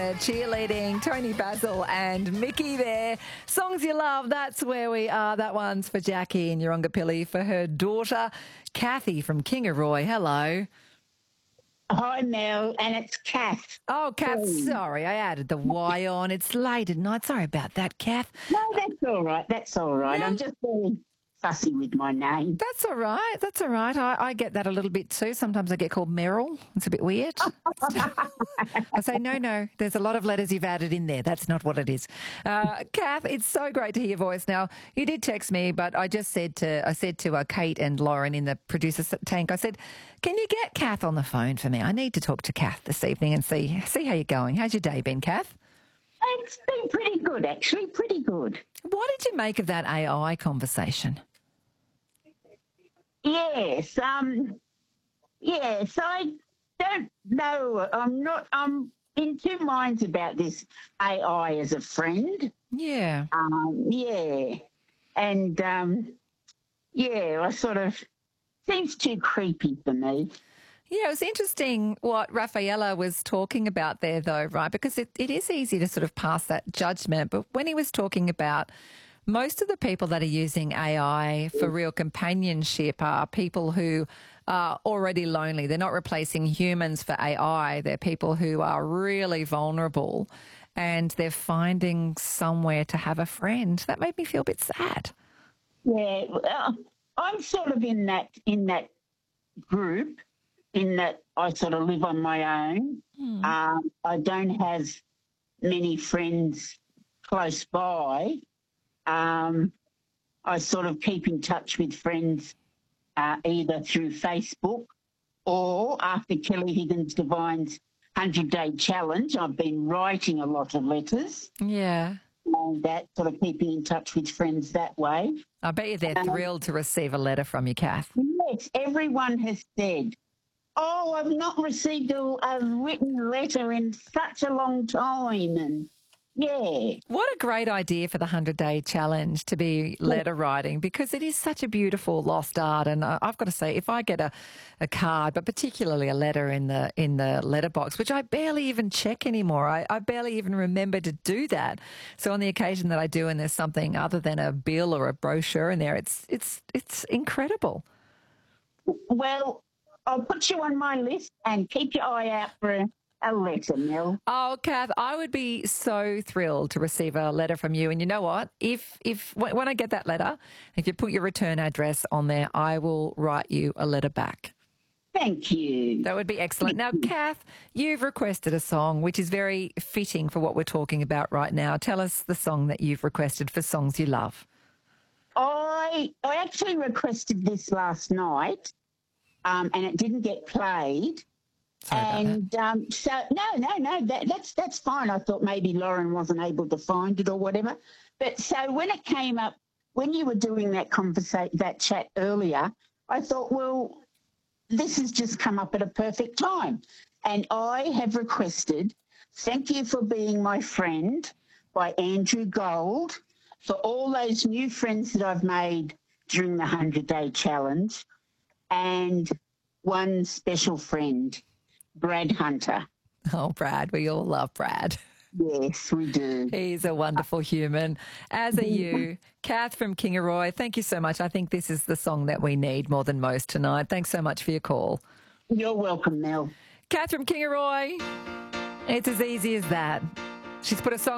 there, cheerleading, Tony Basil and Mickey there. Songs you love, that's where we are. That one's for Jackie in Yurungapilli for her daughter, Kathy from Kingaroy. Hello. Hi, Mel, and it's Kath. Oh, Kath, sorry, I added the Y on. It's late at night. Sorry about that, Kath. No, that's all right. That's all right. Yeah. I'm just very fussy with my name. That's all right. That's all right. I get that a little bit too. Sometimes I get called Meryl. It's a bit weird. I say, no, there's a lot of letters you've added in there. That's not what it is. Kath, it's so great to hear your voice. Now, you did text me, but I said to Kate and Lauren in the producer's tank, I said, can you get Kath on the phone for me? I need to talk to Kath this evening and see how you're going. How's your day been, Kath? It's been pretty good, actually, pretty good. What did you make of that AI conversation? Yes, I don't know. I'm in two minds about this AI as a friend. Yeah. And I sort of, seems too creepy for me. Yeah, it was interesting what Rafaela was talking about there, though, right? Because it is easy to sort of pass that judgment. But when he was talking about most of the people that are using AI for real companionship are people who are already lonely. They're not replacing humans for AI. They're people who are really vulnerable and they're finding somewhere to have a friend. That made me feel a bit sad. Yeah, well, I'm sort of in that group, in that I sort of live on my own. I don't have many friends close by. I sort of keep in touch with friends either through Facebook or after Kelly Higgins Devine's 100-Day Challenge. I've been writing a lot of letters. Yeah. And that sort of keeping in touch with friends that way. I bet you they're thrilled to receive a letter from you, Kath. Yes, everyone has said, oh, I've not received a written letter in such a long time. And yeah. What a great idea for the 100-Day Challenge to be letter writing, because it is such a beautiful lost art. And I've got to say, if I get a card, but particularly a letter in the letterbox, which I barely even check anymore, I barely even remember to do that. So on the occasion that I do and there's something other than a bill or a brochure in there, it's incredible. Well, I'll put you on my list and keep your eye out for a letter, Mel. Oh, Kath, I would be so thrilled to receive a letter from you. And you know what? When I get that letter, if you put your return address on there, I will write you a letter back. Thank you. That would be excellent. Now, Kath, you've requested a song which is very fitting for what we're talking about right now. Tell us the song that you've requested for songs you love. I actually requested this last night, and it didn't get played. And so no, that's fine. I thought maybe Lauren wasn't able to find it or whatever. But so when it came up, when you were doing that chat earlier, I thought, well, this has just come up at a perfect time. And I have requested Thank You for Being My Friend by Andrew Gold for all those new friends that I've made during the 100-Day Challenge, and one special friend, Brad Hunter. Oh, Brad. We all love Brad. Yes, we do. He's a wonderful human, as are you. Kath from Kingaroy, thank you so much. I think this is the song that we need more than most tonight. Thanks so much for your call. You're welcome, Mel. Kath from Kingaroy, it's as easy as that. She's put a song